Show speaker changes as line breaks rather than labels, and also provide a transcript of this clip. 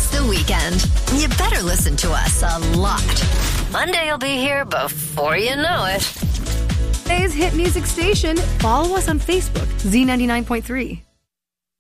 It's the weekend. You better listen to us a lot. Monday will be here before you know it.
Today's hit music station. Follow us on Facebook, Z99.3.